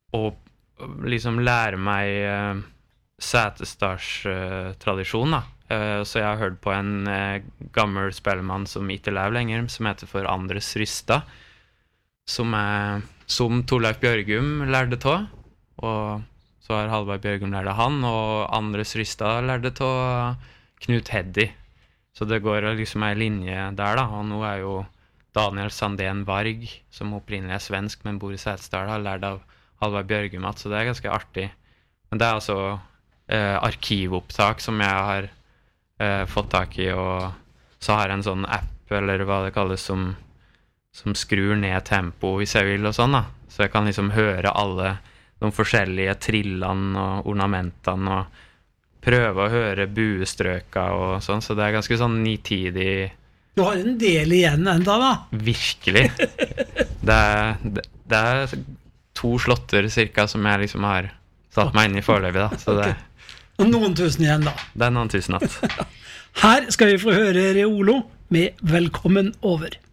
og liksom lære meg Setesdals tradisjon da. Så jeg har hørt på en gammel spellemann som ikke lever lenger, som heter for Andres Rystad, som Torleif Bjørgum lærte av, og så har Hallvard Bjørgum lært av han, og Andres Rystad lærte av Knut Heddy. Så det går liksom en linje der da, og nå jo Daniel Sandén Varg, som opprinnelig svensk, men bor i Setesdal, har lært av Hallvard Bjørgum, så det ganske artig. Men det altså arkivopptak som jeg har fått tak i, og så har jeg en sånn app, eller hva det kalles, som skrur ned tempo hvis jeg vil og sånn da. Så jeg kan liksom høre alle de forskjellige trillene og ornamentene, og prøve å høre buestrøka og sånn, så det ganske sånn nitidig. Du har en del igjen enda da. Virkelig. Det 2 slåtter cirka som jeg liksom har satt meg inn i foreløpig da, så det Og noen tusen igjen da. Det noen tusen att. Her skal vi få høre Reolo med Velkommen over.